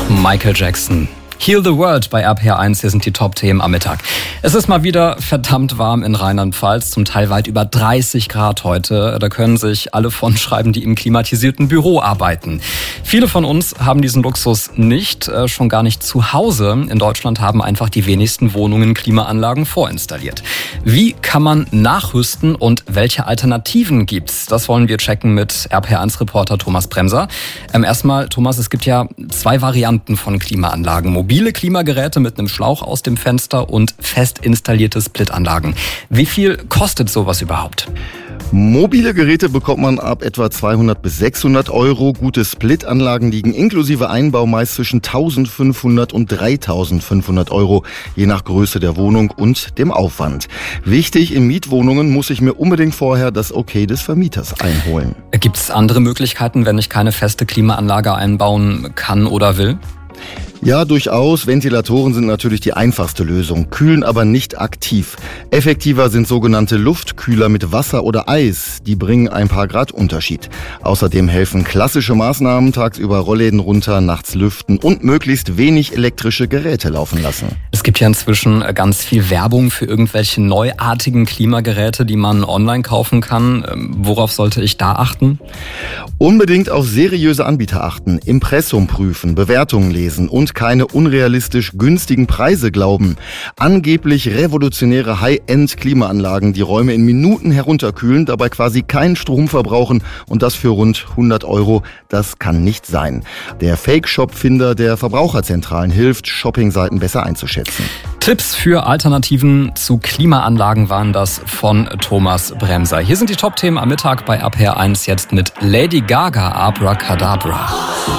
Michael Jackson. Heal the World bei RPR1, hier sind die Top-Themen am Mittag. Es ist mal wieder verdammt warm in Rheinland-Pfalz, zum Teil weit über 30 Grad heute. Da können sich alle von schreiben, die im klimatisierten Büro arbeiten. Viele von uns haben diesen Luxus nicht, schon gar nicht zu Hause. In Deutschland haben einfach die wenigsten Wohnungen Klimaanlagen vorinstalliert. Wie kann man nachrüsten und welche Alternativen gibt's? Das wollen wir checken mit RPR1-Reporter Thomas Bremser. Erstmal, Thomas, es gibt ja zwei Varianten von Klimaanlagen. Mobile Klimageräte mit einem Schlauch aus dem Fenster und fest installierte Splitanlagen. Wie viel kostet sowas überhaupt? Mobile Geräte bekommt man ab etwa 200 bis 600 Euro. Gute Splitanlagen liegen inklusive Einbau meist zwischen 1500 und 3500 Euro, je nach Größe der Wohnung und dem Aufwand. Wichtig, in Mietwohnungen muss ich mir unbedingt vorher das Okay des Vermieters einholen. Gibt es andere Möglichkeiten, wenn ich keine feste Klimaanlage einbauen kann oder will? Ja, durchaus. Ventilatoren sind natürlich die einfachste Lösung, kühlen aber nicht aktiv. Effektiver sind sogenannte Luftkühler mit Wasser oder Eis. Die bringen ein paar Grad Unterschied. Außerdem helfen klassische Maßnahmen, tagsüber Rollläden runter, nachts lüften und möglichst wenig elektrische Geräte laufen lassen. Es gibt ja inzwischen ganz viel Werbung für irgendwelche neuartigen Klimageräte, die man online kaufen kann. Worauf sollte ich da achten? Unbedingt auf seriöse Anbieter achten, Impressum prüfen, Bewertungen lesen und keine unrealistisch günstigen Preise glauben. Angeblich revolutionäre High-End-Klimaanlagen, die Räume in Minuten herunterkühlen, dabei quasi keinen Strom verbrauchen und das für rund 100 Euro, das kann nicht sein. Der Fake-Shop-Finder der Verbraucherzentralen hilft, Shoppingseiten besser einzuschätzen. Tipps für Alternativen zu Klimaanlagen waren das von Thomas Bremser. Hier sind die Top-Themen am Mittag bei RPR1 jetzt mit Lady Gaga, Abracadabra.